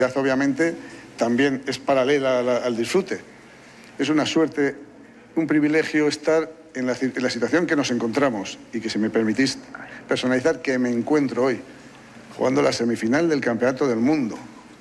Obviamente también es paralela al disfrute. Es una suerte, un privilegio estar en la situación que nos encontramos y que, si me permitís personalizar, que me encuentro hoy, jugando la semifinal del Campeonato del Mundo,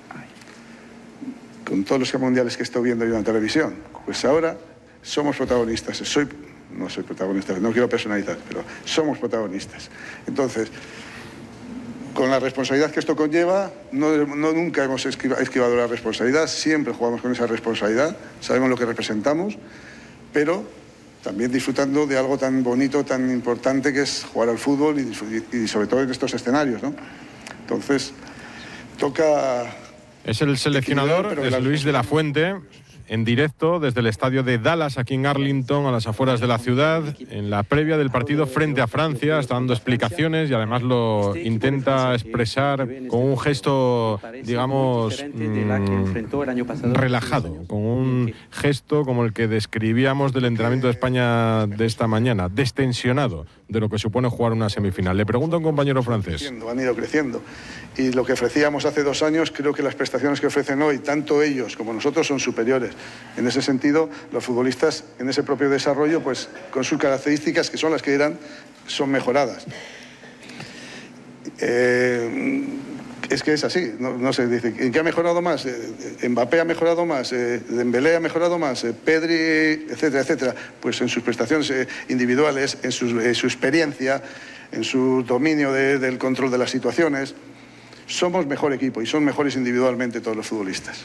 con todos los mundiales que estoy viendo yo en televisión. Pues ahora somos protagonistas. No soy protagonista, no quiero personalizar, pero somos protagonistas. Entonces, con la responsabilidad que esto conlleva, nunca hemos esquivado la responsabilidad, siempre jugamos con esa responsabilidad, sabemos lo que representamos, pero también disfrutando de algo tan bonito, tan importante, que es jugar al fútbol y sobre todo en estos escenarios, ¿no? Entonces, toca... Es el seleccionador, es Luis de la Fuente, en directo desde el estadio de Dallas, aquí en Arlington, a las afueras de la ciudad, en la previa del partido frente a Francia. Está dando explicaciones y además lo intenta expresar con un gesto, digamos, relajado, con un gesto como el que describíamos del entrenamiento de España de esta mañana, destensionado de lo que supone jugar una semifinal. Le pregunto a un compañero francés. Han ido creciendo. Y lo que ofrecíamos hace 2 años, creo que las prestaciones que ofrecen hoy, tanto ellos como nosotros, son superiores. En ese sentido, los futbolistas, en ese propio desarrollo, pues con sus características, que son las que eran, son mejoradas. Es que es así, no se dice. ¿En qué ha mejorado más? Mbappé ha mejorado más, Dembélé ha mejorado más, Pedri, etcétera, etcétera. Pues en sus prestaciones individuales, en su experiencia, en su dominio del control de las situaciones. Somos mejor equipo y son mejores individualmente todos los futbolistas.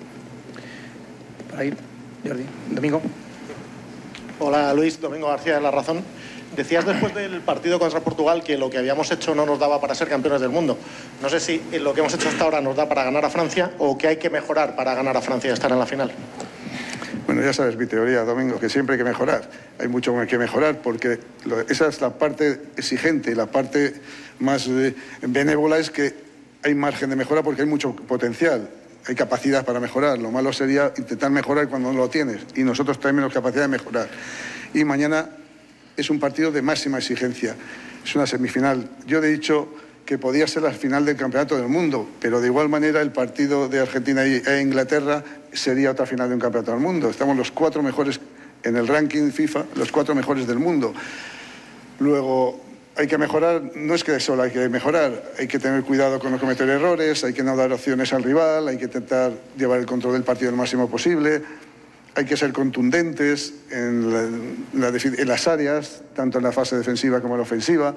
Por ahí, Jordi. Domingo. Hola, Luis. Domingo García de La Razón. Decías después del partido contra Portugal que lo que habíamos hecho no nos daba para ser campeones del mundo. No sé si lo que hemos hecho hasta ahora nos da para ganar a Francia o que hay que mejorar para ganar a Francia y estar en la final. Bueno, ya sabes mi teoría, Domingo, que siempre hay que mejorar. Hay mucho que mejorar porque esa es la parte exigente y la parte más benévola, es que hay margen de mejora porque hay mucho potencial. Hay capacidad para mejorar. Lo malo sería intentar mejorar cuando no lo tienes. Y nosotros tenemos capacidad de mejorar. Y mañana es un partido de máxima exigencia. Es una semifinal. Yo he dicho que podía ser la final del Campeonato del Mundo, pero de igual manera el partido de Argentina e Inglaterra sería otra final de un Campeonato del Mundo. Estamos los 4 mejores en el ranking FIFA, los 4 mejores del mundo. Luego, hay que mejorar, no es que solo hay que mejorar, hay que tener cuidado con no cometer errores, hay que no dar opciones al rival, hay que intentar llevar el control del partido lo máximo posible, hay que ser contundentes en las áreas, tanto en la fase defensiva como en la ofensiva.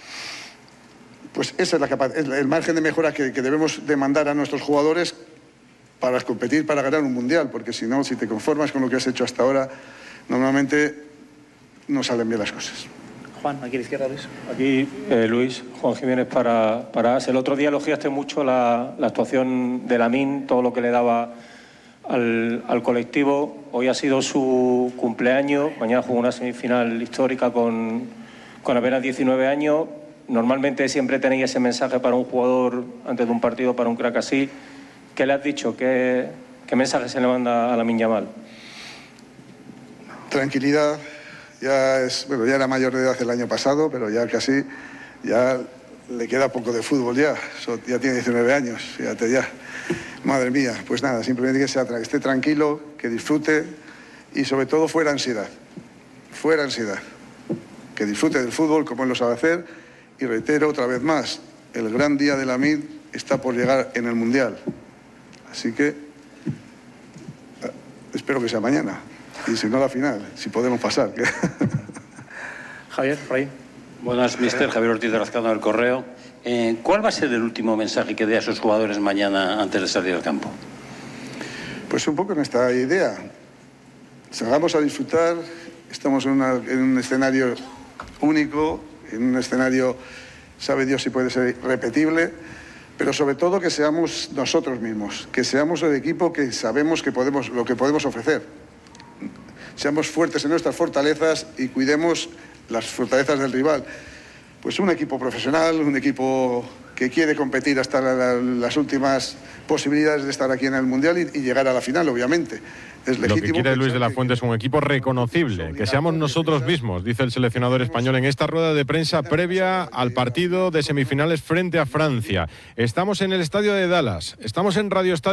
Pues esa es el margen de mejora que debemos demandar a nuestros jugadores para competir, para ganar un mundial, porque si no, si te conformas con lo que has hecho hasta ahora, normalmente no salen bien las cosas. Juan, aquí a la izquierda, Luis. Aquí, Luis, Juan Jiménez para AS. El otro día elogiaste mucho la actuación de Lamine, todo lo que le daba al colectivo. Hoy ha sido su cumpleaños, mañana juega una semifinal histórica con apenas 19 años. Normalmente siempre tenéis ese mensaje para un jugador antes de un partido, para un crack así. ¿Qué le has dicho? ¿Qué mensaje se le manda a Lamine Yamal? Tranquilidad. Ya era mayor de edad el año pasado, pero ya casi, ya le queda poco de fútbol ya. Ya tiene 19 años, fíjate ya. Madre mía, pues nada, simplemente que esté tranquilo, que disfrute y sobre todo fuera ansiedad. Fuera ansiedad. Que disfrute del fútbol como él lo sabe hacer y reitero otra vez más, el gran día de Lamine está por llegar en el Mundial. Así que espero que sea mañana. Y si no, la final, si podemos pasar. Javier, por ahí. Buenas, mister. Javier Ortiz de Lazcano del Correo. ¿Cuál va a ser el último mensaje que dé a sus jugadores mañana antes de salir al campo? Pues un poco en esta idea. Salgamos a disfrutar. Estamos en un escenario único, en un escenario, sabe Dios si puede ser repetible, pero sobre todo que seamos nosotros mismos, que seamos el equipo que sabemos lo que podemos ofrecer. Seamos fuertes en nuestras fortalezas y cuidemos las fortalezas del rival. Pues un equipo profesional, un equipo que quiere competir hasta las últimas posibilidades de estar aquí en el Mundial y llegar a la final, obviamente. Es legítimo. Lo que quiere Luis de la Fuente es un equipo reconocible, que seamos nosotros mismos, dice el seleccionador español en esta rueda de prensa previa al partido de semifinales frente a Francia. Estamos en el estadio de Dallas, estamos en Radio Estadio.